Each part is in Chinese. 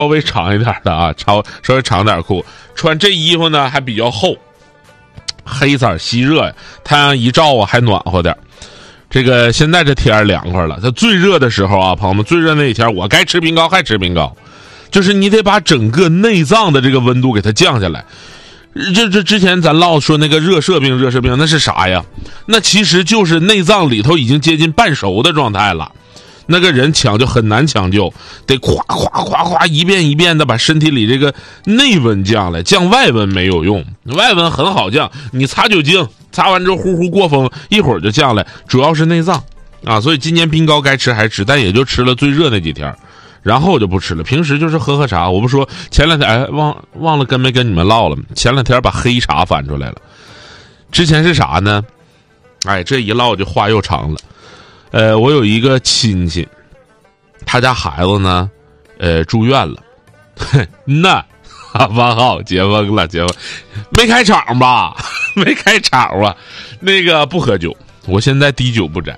稍微长一点的啊，稍微长点裤，穿这衣服呢还比较厚，黑色吸热呀，太阳一照啊还暖和点。这个现在这天凉快了，它最热的时候啊，朋友们，最热那一天我该吃冰糕还吃冰糕，就是你得把整个内脏的这个温度给它降下来。这之前咱唠说那个热射病那是啥呀？那其实就是内脏里头已经接近半熟的状态了。那个人抢救很难抢救，得夸夸夸夸一遍一遍的把身体里这个内温降来，降外温没有用，外温很好降，你擦酒精擦完之后呼呼过风，一会儿就降来，主要是内脏啊。所以今年冰糕该吃还吃，但也就吃了最热那几天，然后我就不吃了。平时就是喝茶。我不说前两天忘了跟没跟你们唠了，前两天把黑茶翻出来了。之前是啥呢？这一唠就话又长了。我有一个亲戚，他家孩子呢，住院了。那王浩结婚了，没开场吧？没开场啊。那个不喝酒，我现在滴酒不沾。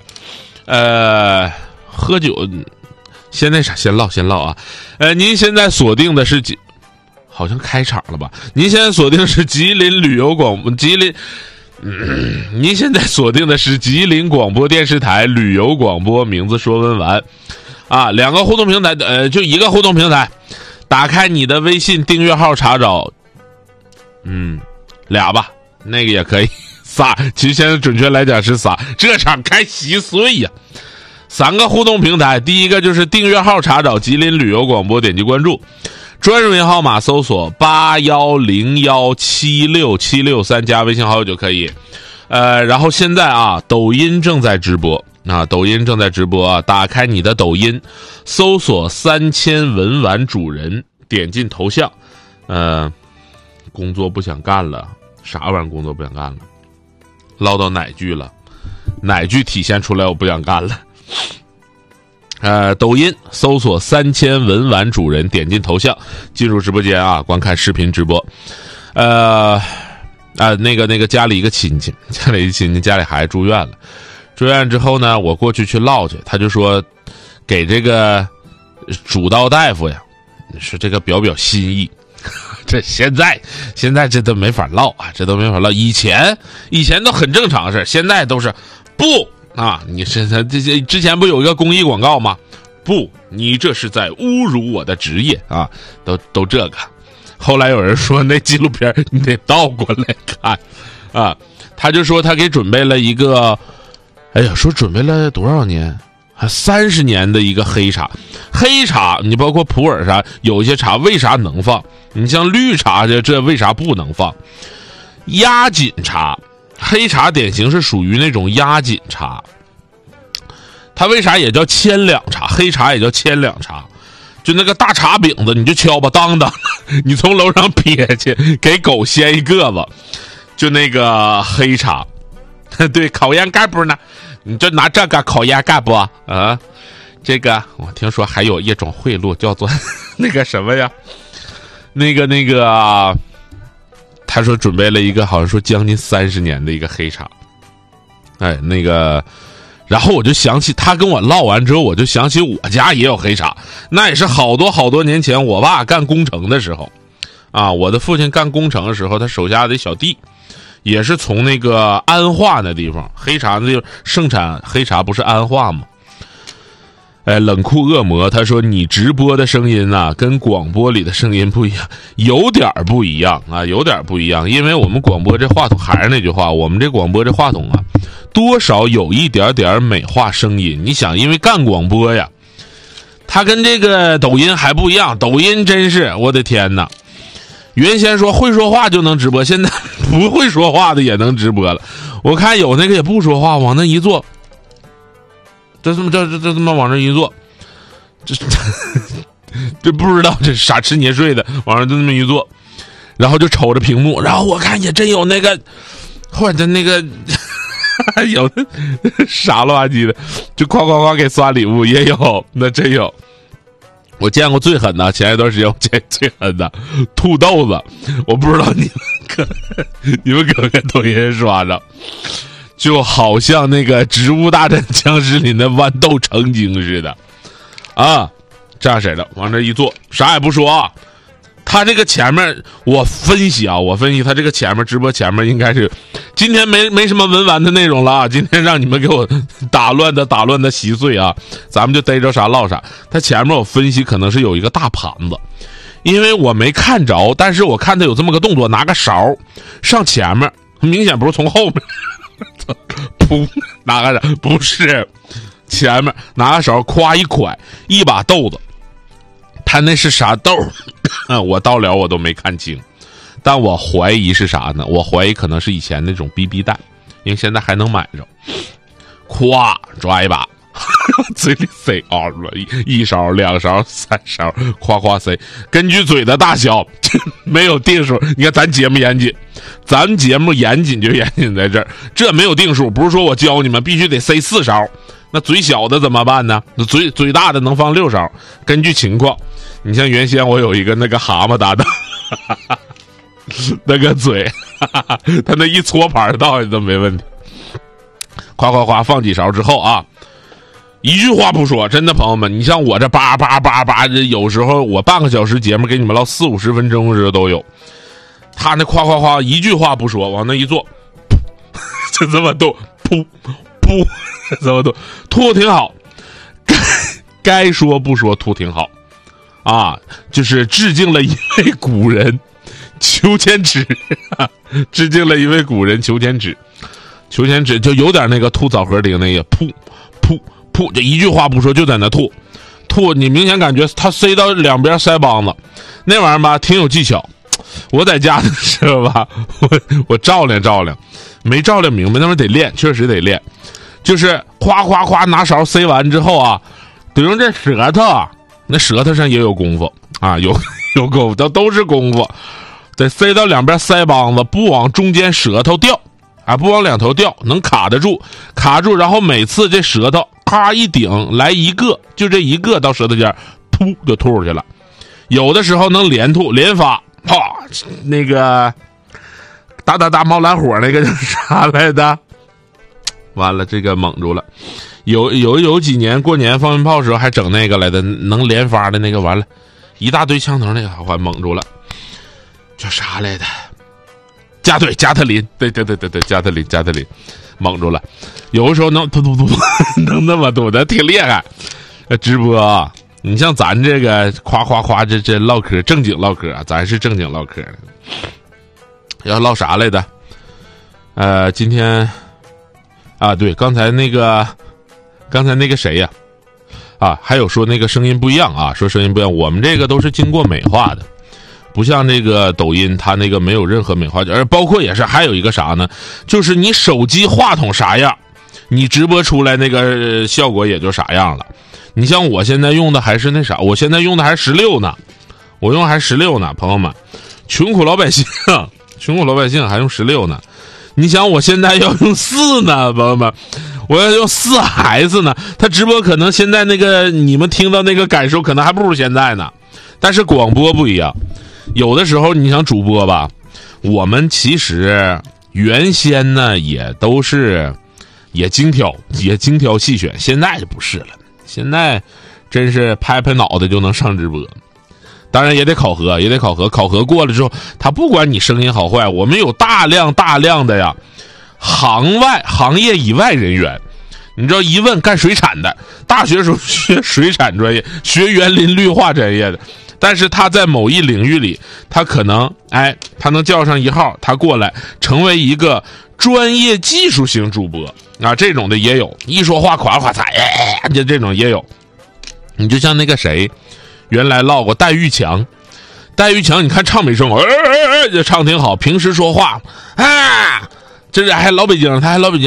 喝酒，先唠啊。您现在锁定的是好像开场了吧？您现在锁定是吉林旅游您现在锁定的是吉林广播电视台旅游广播，名字说文玩啊，两个互动平台，就一个互动平台，打开你的微信订阅号查找，俩吧，那个也可以仨，其实现在准确来讲是仨，这场开稀碎呀。3个互动平台，第一个就是订阅号查找吉林旅游广播，点击关注，专属号码搜索8101767673，加微信好友就可以。然后现在啊，抖音正在直播啊，打开你的抖音，搜索3000文玩主人，点进头像。工作不想干了，啥玩意儿工作不想干了？唠到哪句了？哪句体现出来我不想干了？抖音搜索3000文玩主人，点进头像，进入直播间啊，观看视频直播。那个家里一个亲戚，家里孩子住院了，住院之后呢，我过去唠去，他就说给这个主刀大夫呀，是这个表心意。这现在这都没法唠啊，这都没法唠。以前都很正常的事，现在都是不啊！你这之前不有一个公益广告吗？不，你这是在侮辱我的职业啊！都这个。后来有人说那纪录片你得倒过来看啊，他就说他给准备了一个，说准备了多少年？还30年的一个黑茶。黑茶你包括普洱茶，有一些茶为啥能放？你像绿茶这为啥不能放？压紧茶，黑茶典型是属于那种压紧茶。它为啥也叫千两茶？黑茶也叫千两茶。就那个大茶饼子，你就敲吧，当当，你从楼上撇去，给狗掀一个子，就那个黑茶。对，考验干部呢，你就拿这个考验干部啊。这个我听说还有一种贿赂，叫做那个什么呀？那个，他说准备了一个，好像说将近30年的一个黑茶。然后我就想起他跟我唠完之后，我就想起我家也有黑茶，那也是好多年前我爸干工程的时候，我的父亲干工程的时候，他手下的小弟也是从那个安化那地方，黑茶那地方盛产黑茶，不是安化吗？冷酷恶魔他说你直播的声音啊，跟广播里的声音不一样，有点不一样啊，有点不一样，因为我们广播这话筒还是那句话，我们这广播这话筒啊，多少有一点点美化声音。你想，因为干广播呀，它跟这个抖音还不一样，抖音真是我的天哪！原先说会说话就能直播，现在不会说话的也能直播了。我看有那个也不说话，往那一坐。这么往这一坐，这不知道这傻吃年睡的，往上就那么一坐，然后就瞅着屏幕，然后我看也真有那个，或者那个有的傻了吧唧的，就夸给刷礼物也有，那真有。我见过最狠的，前一段时间我见最狠的吐豆子，我不知道你们可跟抖音刷着。就好像那个《植物大战僵尸》里的豌豆成精似的， 这样式的，往这一坐，啥也不说啊。他这个前面我分析他这个前面直播前面应该是今天没什么文玩的内容了啊，今天让你们给我打乱的稀碎啊，咱们就逮着啥唠啥。他前面我分析可能是有一个大盘子，因为我没看着，但是我看他有这么个动作，拿个勺上前面，明显不是从后面噗拿个勺，不是前面拿个勺夸一蒯一把豆子。他那是啥豆我到了我都没看清，但我怀疑是啥呢？我怀疑可能是以前那种 BB 弹，因为现在还能买着。咵抓一把嘴里塞啊，一勺2勺3勺夸夸塞，根据嘴的大小没有定数。你看咱节目严谨，咱节目严谨就严谨在这儿，这没有定数，不是说我教你们必须得塞4勺，那嘴小的怎么办呢？嘴大的能放6勺，根据情况。你像原先我有一个那个蛤蟆搭档那个嘴他那一搓盘倒都没问题。夸夸夸放几勺之后啊，一句话不说，真的朋友们，你像我这叭叭叭叭，有时候我半个小时节目给你们唠40-50分钟时都有，他那夸夸夸一句话不说往那一坐就这么吐，噗噗这么吐挺好，该说不说吐挺好啊，就是致敬了一位古人裘千尺致敬了一位古人裘千尺就有点那个吐枣核顶那个噗噗噗，这一句话不说就在那吐，你明显感觉他塞到两边腮帮子，那玩意儿吧挺有技巧。我在家的时候吧，我照亮，没照亮明白，那么得练，确实得练。就是夸夸夸拿勺塞完之后啊，得用这舌头，那舌头上也有功夫啊，有功夫，都是功夫，得塞到两边腮帮子，不往中间舌头掉啊，不往两头掉，能卡得住，然后每次这舌头咔一顶来一个，就这一个到舌头尖，噗就吐出去了。有的时候能连吐连发，那个打猫蓝火那个叫啥来的？完了，这个蒙住了。有几年过年放鞭炮时候还整那个来的，能连发的那个，完了，一大堆枪头那个还蒙住了，叫啥来的？加特林，对，加特林，蒙住了。有的时候能突能那么多的，挺厉害。直播啊，你像咱这个夸夸夸这唠嗑，正经唠嗑啊，咱是正经唠嗑的。要唠啥来的？今天啊，对，刚才那个谁呀？还有说那个声音不一样啊，说声音不一样，我们这个都是经过美化的。不像这个抖音，它那个没有任何美化，而包括也是还有一个啥呢？就是你手机话筒啥样，你直播出来那个效果也就啥样了。你像我现在用的还是那啥，我现在用的还是16呢，朋友们，穷苦老百姓还用16呢。你想我现在要用4呢，朋友们，我要用4S 呢。他直播可能现在那个你们听到那个感受可能还不如现在呢，但是广播不一样。有的时候你想主播吧，我们其实原先呢也都是也精挑细选，现在就不是了，现在真是拍脑袋就能上直播。当然也得考核，考核过了之后，他不管你声音好坏，我们有大量的呀行业以外人员。你知道一问干水产的，大学时候学水产专业，学园林绿化专业的，但是他在某一领域里，他可能他能叫上一号，他过来成为一个专业技术型主播啊，这种的也有，一说话夸夸嚓，就这种也有。你就像那个谁，原来唠过戴玉强，你看唱美声，就唱挺好，平时说话这还老北京，他还老北京，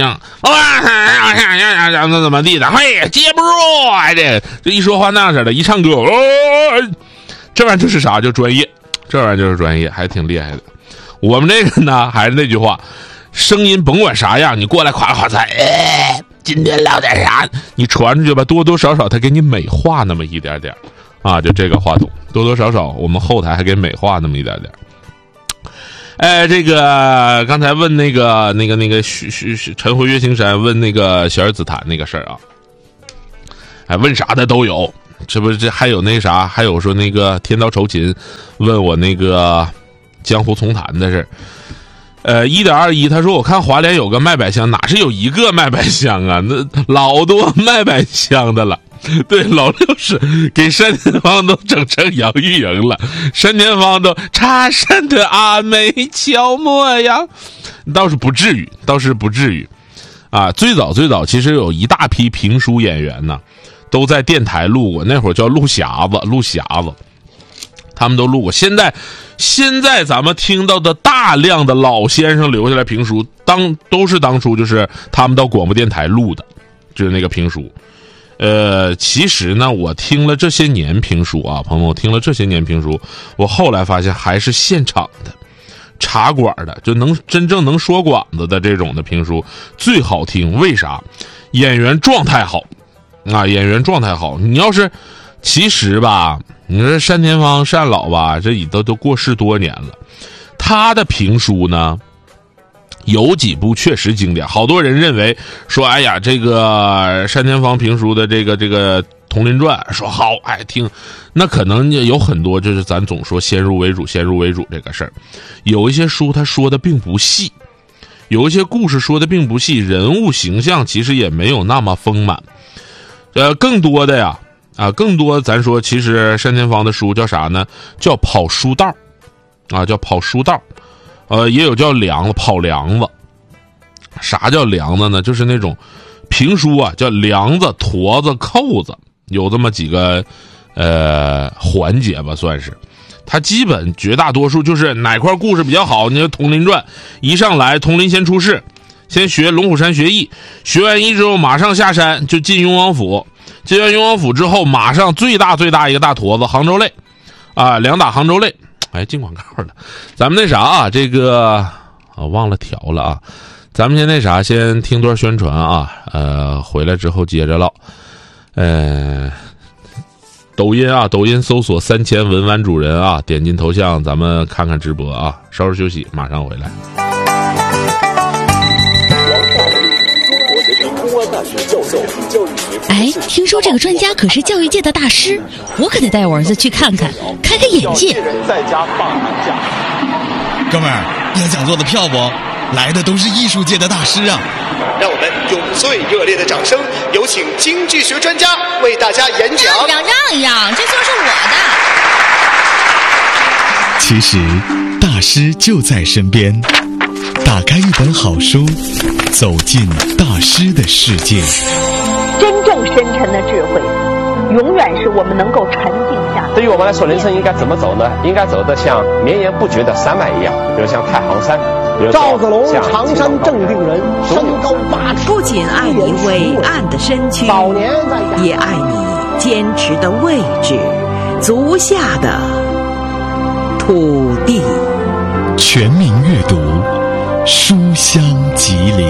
怎么地的，嘿，接不住，这一说话那样式的，一唱歌，这玩意儿就是啥？就专业，还挺厉害的。我们这个呢，还是那句话，声音甭管啥样，你过来夸夸菜，今天聊点啥？你传出去吧，多多少少他给你美化那么一点点啊，就这个话筒，多多少少我们后台还给美化那么一点点。这个刚才问那个陈回月青山问那个小儿紫檀那个事儿啊，问啥的都有这不这还有那啥，还有说那个天道酬勤问我那个江湖丛谈的事。1.21他说我看华联有个卖百香，哪是有一个卖百香啊，那老多卖百香的了。对，老六是给单田芳都整成杨钰莹了，单田芳都插山的阿妹悄模样，倒是不至于啊。最早其实有一大批评书演员呢都在电台录过，那会儿叫录匣子，他们都录过。现在咱们听到的大量的老先生留下来评书，都是当初就是他们到广播电台录的，就是那个评书。其实呢，我听了这些年评书啊，朋友，我听了这些年评书，我后来发现还是现场的、茶馆的，就真正能说馆子的这种的评书最好听。为啥？演员状态好啊，演员状态好。你要是其实吧，你说单田芳单老吧，这都过世多年了，他的评书呢有几部确实经典，好多人认为说，哎呀，这个单田芳评书的这个《佟林传》说好爱听，那可能有很多就是咱总说先入为主这个事儿，有一些书他说的并不细，有一些故事说的并不细，人物形象其实也没有那么丰满。更多咱说，其实单田芳的书叫啥呢？叫跑书道啊，叫跑书道。也有叫跑梁子。啥叫梁子呢？就是那种评书啊，叫梁子、坨子、扣子，有这么几个环节吧，算是。它基本绝大多数就是哪块故事比较好。你说《佟林传》一上来，佟林先出世，先学龙虎山学艺，学完艺之后马上下山就进雍王府，进完雍王府之后马上最大一个大坨子杭州泪啊，两打杭州泪。哎，进广告了，咱们那啥啊，这个忘了调了啊，咱们先听段宣传啊，回来之后接着唠。抖音搜索3000文玩主人啊，点进头像咱们看看直播啊，稍事休息，马上回来。 哎，听说这个专家可是教育界的大师，我可得带我儿子去看看，开开眼界。 在家放寒假， 哥们儿，你的讲座的票不？来的都是艺术界的大师啊！ 让我们用最热烈的掌声，有请京剧学专家为大家演讲。 让一让，这就是我的。 其实，大师就在身边。打开一本好书，走进大师的世界。 真正深沉的智慧，永远是我们能够沉静下来。 对于我们来说，人生应该怎么走呢？应该走得像绵延不绝的山脉一样，比如像太行山。 赵子龙，常山正定人，身高8尺。 不仅爱你伟岸的身躯， 早年也爱你坚持的位置，足下的土地。 全民阅读，书香吉林。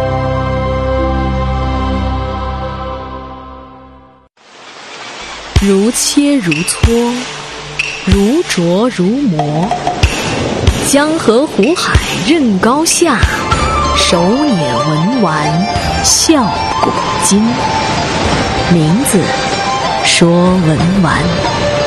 如切如磋，如琢如磨，江河湖海任高下，手捻文玩笑古今。名字说文玩。